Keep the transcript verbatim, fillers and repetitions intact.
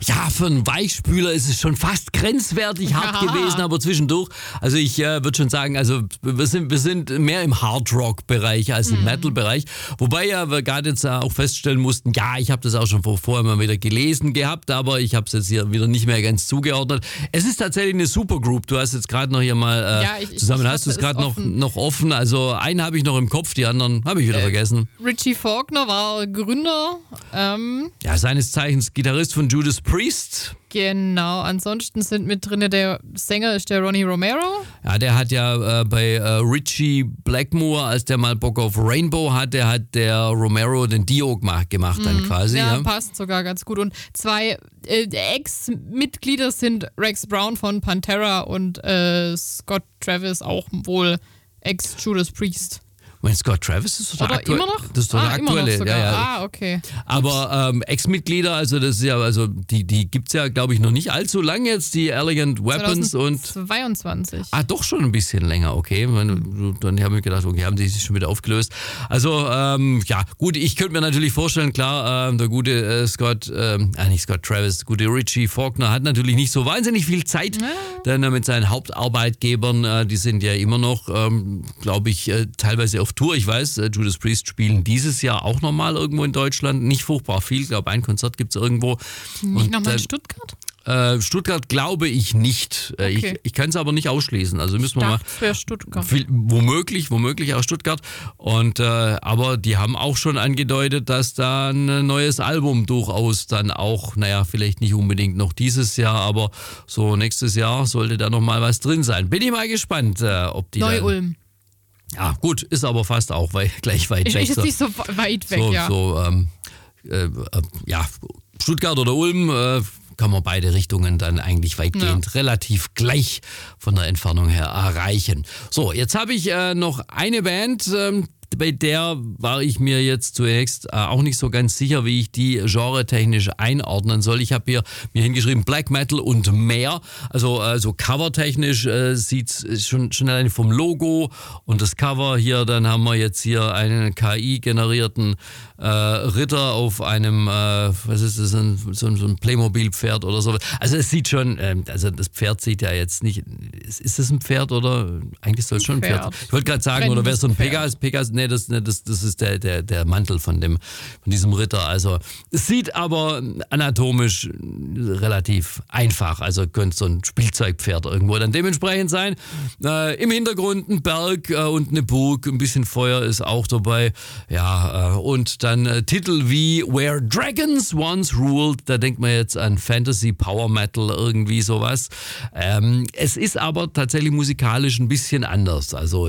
Ja, für einen Weichspüler ist es schon fast grenzwertig hart Ja. gewesen, aber zwischendurch, also ich äh, würde schon sagen, also wir sind, wir sind mehr im Hard-Rock-Bereich als im Mhm. Metal-Bereich, wobei ja wir gerade jetzt äh, auch feststellen mussten, ja, ich habe das auch schon vor, vorher mal wieder gelesen gehabt, aber ich habe es jetzt hier wieder nicht mehr ganz zugeordnet. Es ist tatsächlich eine Supergroup, du hast jetzt gerade noch hier mal äh, Ja, ich- ich- zusammen, ich hast du es hatte es gerade noch, offen. noch offen, also einen habe ich noch im Kopf, die anderen habe ich wieder Äh, vergessen. Richie Faulkner war Gründer. Ähm, Ja, seines Zeichens Gitarrist von Judas Priest. genau, ansonsten sind mit drin der Sänger ist der Ronnie Romero. Ja, der hat ja äh, bei äh, Richie Blackmore, als der mal Bock auf Rainbow hatte, hat der Romero den Dio gemacht, gemacht dann quasi. Ja, Ja. passt sogar ganz gut. Und zwei äh, Ex-Mitglieder sind Rex Brown von Pantera und äh, Scott Travis, auch wohl Ex-Judas Priest. Mein Scott Travis ist doch der Oder aktuelle. immer noch? Das ist doch ah, der immer noch aktuelle. sogar. Ja, ja. Ah, okay. Aber ähm, Ex-Mitglieder, also das ist ja, also die, die gibt es ja, glaube ich, noch nicht allzu lange jetzt, die Elegant Weapons und. zweitausendzweiundzwanzig. Ah, doch schon ein bisschen länger, okay. Man- Dann habe ich gedacht, okay, haben die sich schon wieder aufgelöst. Also, ähm, ja, gut, ich könnte mir natürlich vorstellen, klar, ähm, der gute äh, Scott, ähm, ah, nicht Scott Travis, der gute Richie Faulkner hat natürlich nicht so wahnsinnig viel Zeit, denn äh, mit seinen Hauptarbeitgebern, äh, die sind ja immer noch, ähm, glaube ich, äh, teilweise auf Tour. Ich weiß, äh, Judas Priest spielen dieses Jahr auch nochmal irgendwo in Deutschland. Nicht furchtbar viel, ich glaube, ein Konzert gibt es irgendwo. Nicht Und, nochmal in äh, Stuttgart? äh, Stuttgart glaube ich nicht. Äh, Okay. Ich, ich kann es aber nicht ausschließen. Also müssen wir mal. Das wäre Stuttgart. Viel, womöglich, womöglich auch Stuttgart. Und äh, aber die haben auch schon angedeutet, dass da ein neues Album durchaus dann auch, naja, vielleicht nicht unbedingt noch dieses Jahr, aber so nächstes Jahr sollte da noch mal was drin sein. Bin ich mal gespannt, äh, ob die. dann- Neu-Ulm. Ja, gut, ist aber fast auch wei gleich weit Ist, weg. ist so. nicht so weit weg, so, ja. so ähm, äh, äh, ja, Stuttgart oder Ulm, äh, kann man beide Richtungen dann eigentlich weitgehend relativ gleich von der Entfernung her erreichen. So, jetzt habe ich äh, noch eine Band, ähm, bei der war ich mir jetzt zunächst äh, auch nicht so ganz sicher, wie ich die genretechnisch einordnen soll. Ich habe hier mir hingeschrieben Black Metal und mehr. Also äh, so covertechnisch äh, sieht es schon, schon allein vom Logo und das Cover hier, dann haben wir jetzt hier einen K I-generierten äh, Ritter auf einem, äh, was ist das, ein, so, ein- so ein Playmobil-Pferd oder so. Also es sieht schon, ähm, also das Pferd sieht ja jetzt nicht, ist, ist das ein Pferd oder? Eigentlich soll es schon ein Pferd sein. Pferd. Ich wollte gerade sagen, oder wäre es so ein Brennendes Pegasus? Pegasus, nee, das, nee, das, das ist der, der, der Mantel von, dem, von diesem Ritter. Also es sieht aber anatomisch relativ einfach, also könnte so ein Spielzeugpferd irgendwo dann dementsprechend sein. Äh, Im Hintergrund ein Berg äh, und eine Burg, ein bisschen Feuer ist auch dabei. Ja, äh, und dann äh, Titel wie Where Dragons Once Ruled, da denkt man jetzt an Fantasy, Power Metal, irgendwie sowas. Ähm, es ist aber tatsächlich musikalisch ein bisschen anders. Also